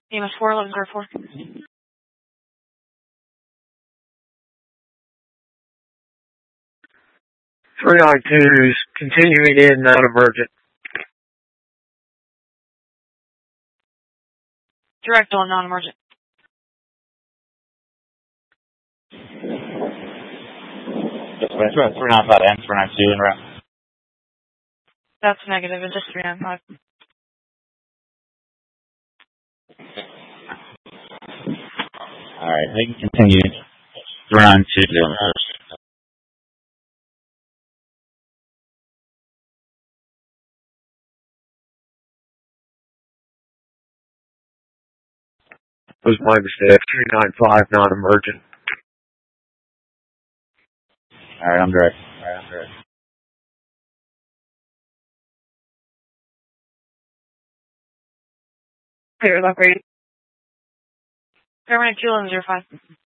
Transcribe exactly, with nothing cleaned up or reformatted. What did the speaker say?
E M S four eleven zero four. three nine two's continuing in non-emergent. Direct on non-emergent. three nine five and three nine two in route. That's negative. It's just three nine five. Alright, they can continue. three nine two. That was my mistake. three nine five non-emergent. Alright, I'm direct. Alright, I'm direct. Clear, left radio. Terminate two eleven zero five.